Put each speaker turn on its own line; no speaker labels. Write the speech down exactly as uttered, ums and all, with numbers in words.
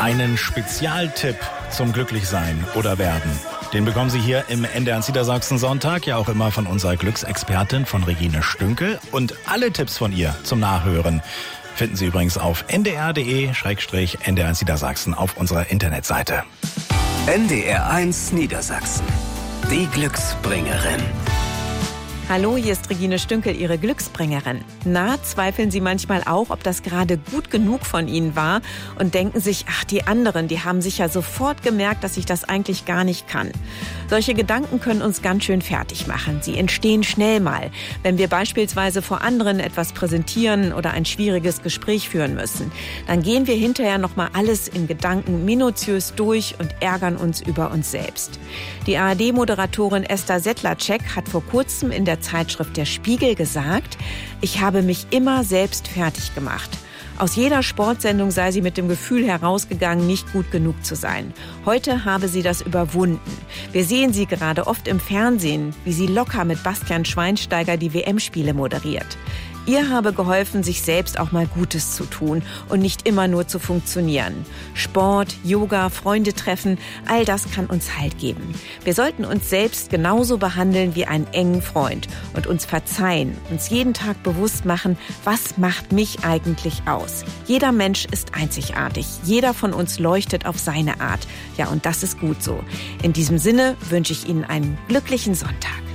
Einen Spezialtipp zum Glücklichsein oder Werden, den bekommen Sie hier im N D R Niedersachsen Sonntag ja auch immer von unserer Glücksexpertin von Regine Stünkel. Und alle Tipps von ihr zum Nachhören finden Sie übrigens auf n d r punkt d e slash n d r eins Niedersachsen auf unserer Internetseite.
N D R eins Niedersachsen, die Glücksbringerin.
Hallo, hier ist Regine Stünkel, Ihre Glücksbringerin. Na, zweifeln Sie manchmal auch, ob das gerade gut genug von Ihnen war und denken sich, ach, die anderen, die haben sicher sofort gemerkt, dass ich das eigentlich gar nicht kann. Solche Gedanken können uns ganz schön fertig machen. Sie entstehen schnell mal, wenn wir beispielsweise vor anderen etwas präsentieren oder ein schwieriges Gespräch führen müssen. Dann gehen wir hinterher nochmal alles in Gedanken minutiös durch und ärgern uns über uns selbst. Die A R D-Moderatorin Esther Sedlacek hat vor kurzem in der Zeitschrift Der Spiegel gesagt, ich habe mich immer selbst fertig gemacht. Aus jeder Sportsendung sei sie mit dem Gefühl herausgegangen, nicht gut genug zu sein. Heute habe sie das überwunden. Wir sehen sie gerade oft im Fernsehen, wie sie locker mit Bastian Schweinsteiger die W M-Spiele moderiert. Ihr habe geholfen, sich selbst auch mal Gutes zu tun und nicht immer nur zu funktionieren. Sport, Yoga, Freunde treffen, all das kann uns Halt geben. Wir sollten uns selbst genauso behandeln wie einen engen Freund und uns verzeihen, uns jeden Tag bewusst machen, was macht mich eigentlich aus. Jeder Mensch ist einzigartig, jeder von uns leuchtet auf seine Art. Ja, und das ist gut so. In diesem Sinne wünsche ich Ihnen einen glücklichen Sonntag.